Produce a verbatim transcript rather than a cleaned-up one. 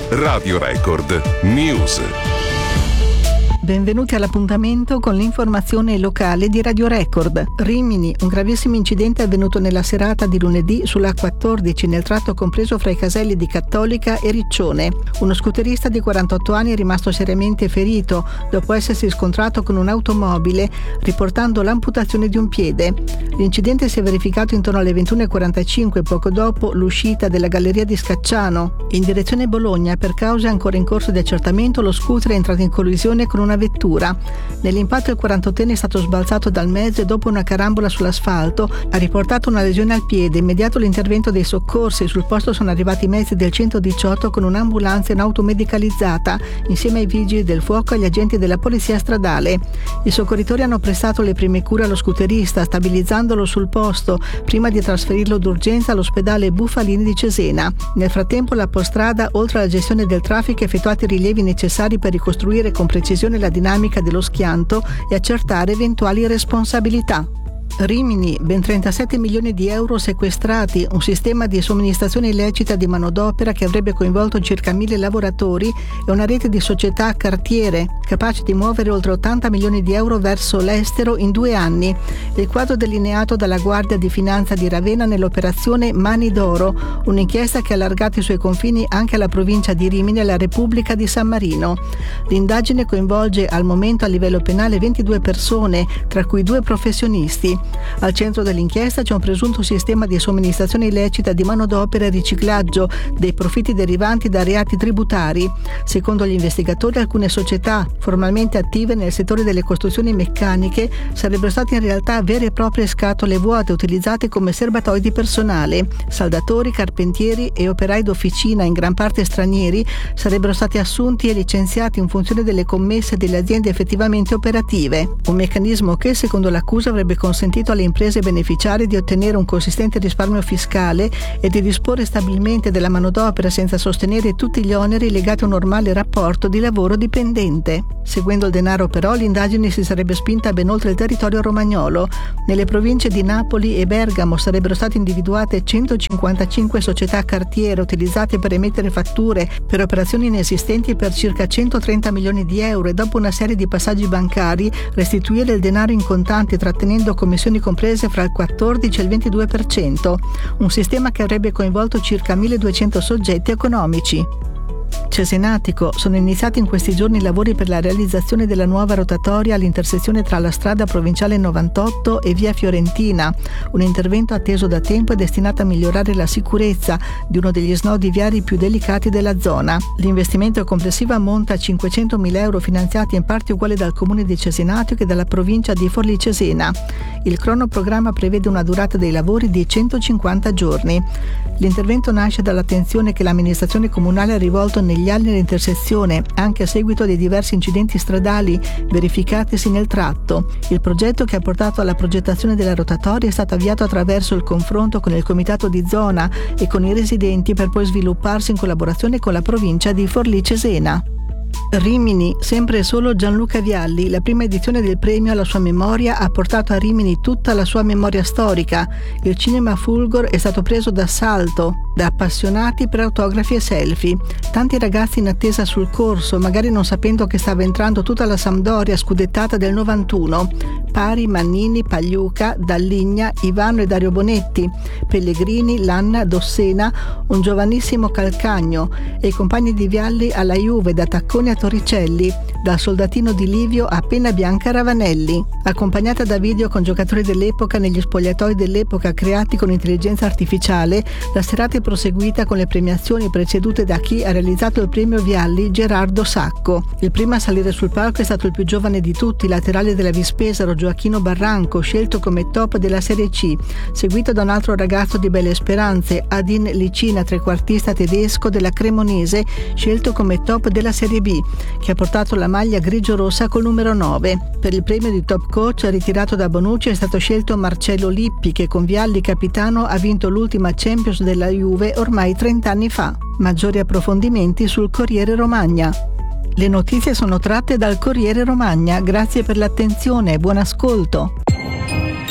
Radio Record News. Benvenuti all'appuntamento con l'informazione locale di Radio Record. Rimini, un gravissimo incidente avvenuto nella serata di lunedì sulla A quattordici nel tratto compreso fra i caselli di Cattolica e Riccione. Uno scooterista di quarantotto anni è rimasto seriamente ferito dopo essersi scontrato con un'automobile riportando l'amputazione di un piede. L'incidente si è verificato intorno alle ventuno e quarantacinque, poco dopo l'uscita della galleria di Scacciano. In direzione Bologna, per cause ancora in corso di accertamento, lo scooter è entrato in collisione con una vettura. Nell'impatto il quarantottenne è stato sbalzato dal mezzo e dopo una carambola sull'asfalto ha riportato una lesione al piede. Immediato l'intervento dei soccorsi. Sul posto sono arrivati i mezzi del centodiciotto con un'ambulanza e un'auto medicalizzata insieme ai vigili del fuoco e agli agenti della polizia stradale. I soccorritori hanno prestato le prime cure allo scooterista, stabilizzandolo sul posto prima di trasferirlo d'urgenza all'ospedale Bufalini di Cesena. Nel frattempo l'autostrada, oltre alla gestione del traffico, ha effettuato i rilievi necessari per ricostruire con precisione la dinamica dello schianto e accertare eventuali responsabilità. Rimini, ben trentasette milioni di euro sequestrati, un sistema di somministrazione illecita di manodopera che avrebbe coinvolto circa mille lavoratori e una rete di società cartiere capace di muovere oltre ottanta milioni di euro verso l'estero in due anni. Il quadro delineato dalla Guardia di Finanza di Ravenna nell'operazione Mani d'Oro, un'inchiesta che ha allargato i suoi confini anche alla provincia di Rimini e alla Repubblica di San Marino. L'indagine coinvolge al momento a livello penale ventidue persone, tra cui due professionisti. Al centro dell'inchiesta c'è un presunto sistema di somministrazione illecita di manodopera e riciclaggio dei profitti derivanti da reati tributari. Secondo gli investigatori, alcune società formalmente attive nel settore delle costruzioni meccaniche sarebbero state in realtà vere e proprie scatole vuote utilizzate come serbatoi di personale. Saldatori, carpentieri e operai d'officina, in gran parte stranieri, sarebbero stati assunti e licenziati in funzione delle commesse delle aziende effettivamente operative. Un meccanismo che, secondo l'accusa, avrebbe consentito alle imprese beneficiarie di ottenere un consistente risparmio fiscale e di disporre stabilmente della manodopera senza sostenere tutti gli oneri legati a un normale rapporto di lavoro dipendente. Seguendo il denaro, però, l'indagine si sarebbe spinta ben oltre il territorio romagnolo. Nelle province di Napoli e Bergamo sarebbero state individuate centocinquantacinque società cartiere utilizzate per emettere fatture per operazioni inesistenti per circa centotrenta milioni di euro e, dopo una serie di passaggi bancari, restituire il denaro in contanti trattenendo commissioni comprese fra il quattordici e il ventidue per cento, un sistema che avrebbe coinvolto circa milleduecento soggetti economici. Cesenatico, sono iniziati in questi giorni i lavori per la realizzazione della nuova rotatoria all'intersezione tra la strada provinciale novantotto e via Fiorentina, un intervento atteso da tempo e destinato a migliorare la sicurezza di uno degli snodi viari più delicati della zona. L'investimento complessivo ammonta a cinquecentomila euro finanziati in parte uguali dal comune di Cesenatico e dalla provincia di Forlì Cesena. Il cronoprogramma prevede una durata dei lavori di centocinquanta giorni. L'intervento nasce dall'attenzione che l'amministrazione comunale ha rivolto negli anni all'intersezione, anche a seguito dei diversi incidenti stradali verificatisi nel tratto. Il progetto che ha portato alla progettazione della rotatoria è stato avviato attraverso il confronto con il comitato di zona e con i residenti per poi svilupparsi in collaborazione con la provincia di Forlì Cesena. Rimini, sempre e solo Gianluca Vialli. La prima edizione del premio alla sua memoria ha portato a Rimini tutta la sua memoria storica. Il cinema Fulgor è stato preso d'assalto da appassionati per autografi e selfie. Tanti ragazzi in attesa sul corso, magari non sapendo che stava entrando tutta la Sampdoria scudettata del novantuno. Pari, Mannini, Pagliuca, Dalligna, Ivano e Dario Bonetti, Pellegrini, Lanna, Dossena, un giovanissimo Calcagno e i compagni di Vialli alla Juve, da Tacconi a Torricelli, dal soldatino di Livio a Penna Bianca Ravanelli. Accompagnata da video con giocatori dell'epoca negli spogliatoi dell'epoca creati con intelligenza artificiale, la serata è proseguita con le premiazioni precedute da chi ha realizzato il premio Vialli, Gerardo Sacco. Il primo a salire sul palco è stato il più giovane di tutti, laterale della Vispesaro, Gioacchino Barranco, scelto come top della Serie C, seguito da un altro ragazzo di Belle Speranze, Adin Licina, trequartista tedesco della Cremonese, scelto come top della Serie B, che ha portato la maglia grigio-rossa col numero nove. Per il premio di top coach ritirato da Bonucci è stato scelto Marcello Lippi, che con Vialli capitano ha vinto l'ultima Champions della Juve ormai trenta anni fa. Maggiori approfondimenti sul Corriere Romagna. Le notizie sono tratte dal Corriere Romagna. Grazie per l'attenzione e buon ascolto.